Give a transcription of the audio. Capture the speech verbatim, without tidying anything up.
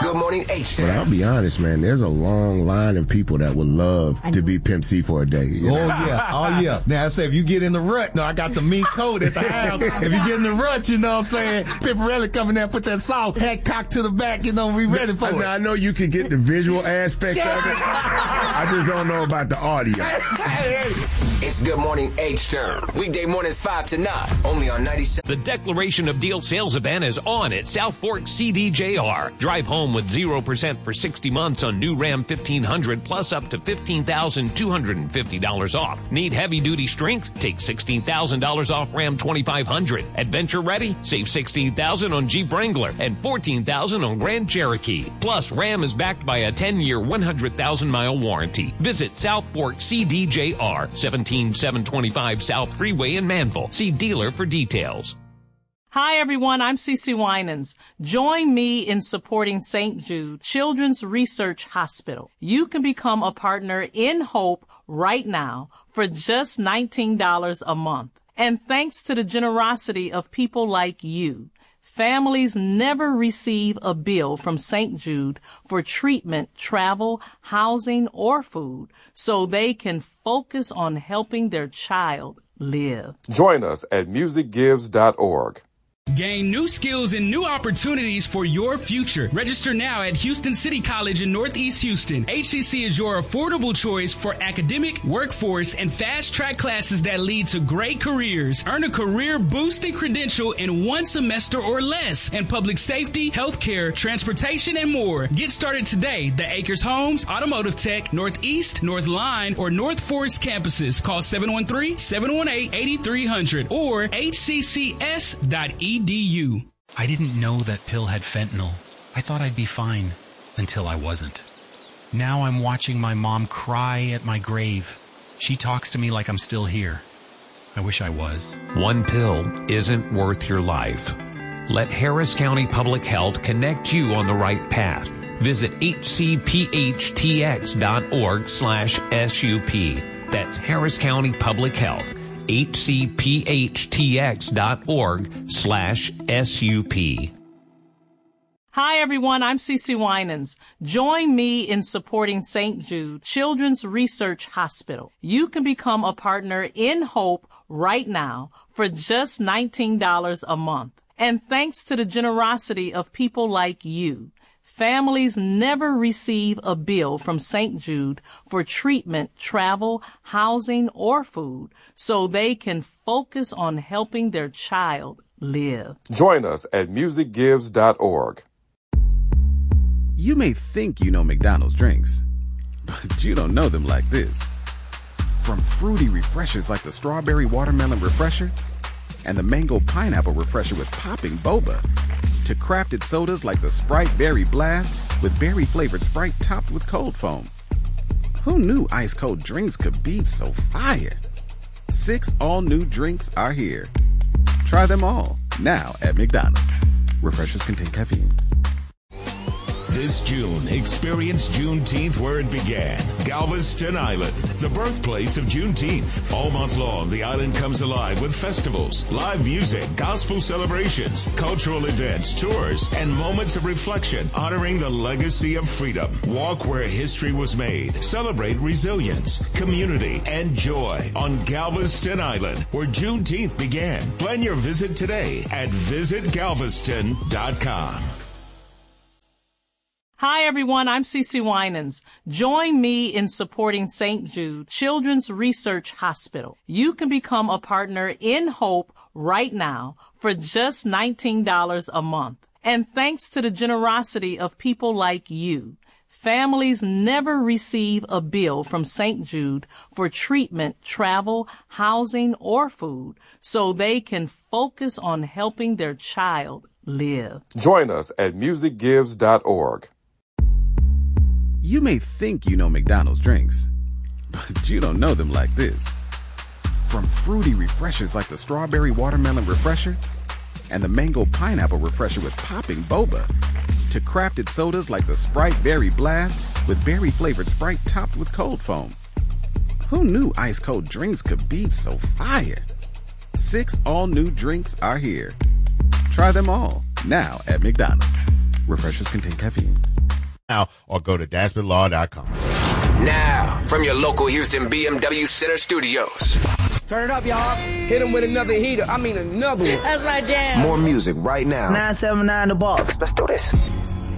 Good Morning H-Town. Well, I'll be honest, man. There's a long line of people that would love to be Pimp C for a day. You know? Oh, yeah. Oh, yeah. Now, I say, if you get in the rut, no, I got the meat coat at the house. If you get in the rut, you know what I'm saying? Pimperelli come in there, put that sauce, head cocked to the back, you know, we ready for I, it. I know you can get the visual aspect of it. I just don't know about the audio. It's Good Morning H-Town. Weekday mornings five to nine, only on ninety-seven. The Declaration of Deal sales event is on at South Fork C D J R. Drive home with zero percent for sixty months on new Ram fifteen hundred plus up to fifteen thousand two hundred fifty dollars off. Need heavy-duty strength? Take sixteen thousand dollars off Ram twenty-five hundred. Adventure ready? Save sixteen thousand dollars on Jeep Wrangler and fourteen thousand dollars on Grand Cherokee. Plus, Ram is backed by a ten-year, one hundred thousand mile warranty. Visit South Fork C D J R, seventeen seven twenty-five South Freeway in Manville. See dealer for details. Hi, everyone. I'm Cece Winans. Join me in supporting Saint Jude Children's Research Hospital. You can become a partner in Hope right now for just nineteen dollars a month. And thanks to the generosity of people like you, families never receive a bill from Saint Jude for treatment, travel, housing, or food, so they can focus on helping their child live. Join us at music gives dot org. Gain new skills and new opportunities for your future. Register now at Houston City College in Northeast Houston. H C C is your affordable choice for academic, workforce, and fast-track classes that lead to great careers. Earn a career-boosting credential in one semester or less in public safety, healthcare, transportation, and more. Get started today. The Acres Homes, Automotive Tech, Northeast, North Line, or North Forest campuses. Call seven one three, seven one eight, eight three zero zero or h c c s dot e d u. I didn't know that pill had fentanyl. I thought I'd be fine until I wasn't. Now I'm watching my mom cry at my grave. She talks to me like I'm still here. I wish I was. One pill isn't worth your life. Let Harris County Public Health connect you on the right path. Visit h c p h t x dot org slash S U P. That's Harris County Public Health. h c p h t x dot org slash S U P. Hi, everyone. I'm Cece Winans. Join me in supporting Saint Jude Children's Research Hospital. You can become a partner in Hope right now for just nineteen dollars a month. And thanks to the generosity of people like you, families never receive a bill from Saint Jude for treatment, travel, housing, or food, so they can focus on helping their child live. Join us at music gives dot org. You may think you know McDonald's drinks, but you don't know them like this. From fruity refreshers like the Strawberry Watermelon Refresher and the Mango Pineapple Refresher with popping boba, to crafted sodas like the Sprite Berry Blast with berry-flavored Sprite topped with cold foam. Who knew ice-cold drinks could be so fire? Six all-new drinks are here. Try them all, now at McDonald's. Refreshers contain caffeine. This June, experience Juneteenth where it began. Galveston Island, the birthplace of Juneteenth. All month long, the island comes alive with festivals, live music, gospel celebrations, cultural events, tours, and moments of reflection honoring the legacy of freedom. Walk where history was made. Celebrate resilience, community, and joy on Galveston Island, where Juneteenth began. Plan your visit today at visit galveston dot com. Hi, everyone. I'm Cece Winans. Join me in supporting Saint Jude Children's Research Hospital. You can become a partner in Hope right now for just nineteen dollars a month. And thanks to the generosity of people like you, families never receive a bill from Saint Jude for treatment, travel, housing, or food, so they can focus on helping their child live. Join us at music gives dot org. You may think you know McDonald's drinks, but you don't know them like this. From fruity refreshers like the Strawberry Watermelon Refresher and the Mango Pineapple Refresher with popping boba, to crafted sodas like the Sprite Berry Blast with berry-flavored Sprite topped with cold foam. Who knew ice-cold drinks could be so fire? Six all-new drinks are here. Try them all, now at McDonald's. Refreshers contain caffeine. now or go to daspit law dot com. Now, from your local Houston B M W Center Studios. Turn it up, y'all. Hit him with another heater. I mean another one. That's my jam. More music right now. nine seven nine The Boss. Let's do this.